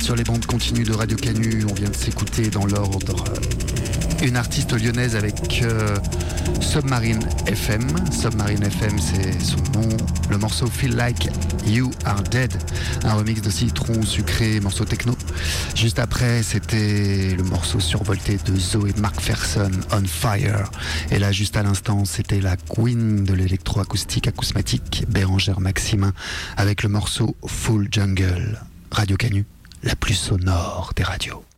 Sur les bandes continues de Radio Canu, on vient de s'écouter dans l'ordre une artiste lyonnaise avec Submarine FM. Submarine FM, c'est son nom. Le morceau Feel Like You Are Dead, un remix de Citron Sucré, morceau techno. Juste après, c'était le morceau survolté de Zoé McPherson, On Fire. Et là, juste à l'instant, c'était la queen de l'électroacoustique acousmatique, Bérangère Maximin, avec le morceau Full Jungle. Radio Canu, la plus sonore des radios.